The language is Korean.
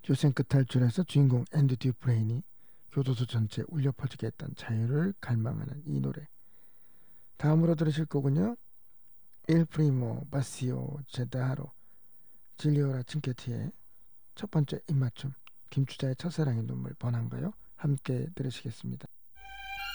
쇼생크 탈출에서 주인공 앤디 듀프레인이 교도소 전체에 울려 퍼지게 했던 자유를 갈망하는 이 노래. 다음으로 들으실 거군요. 일 프리모 바시오 제다로 질리오라 칭케티의 첫 번째 입맞춤, 김추자의 첫사랑의 눈물 번한가요? 함께 들으시겠습니다.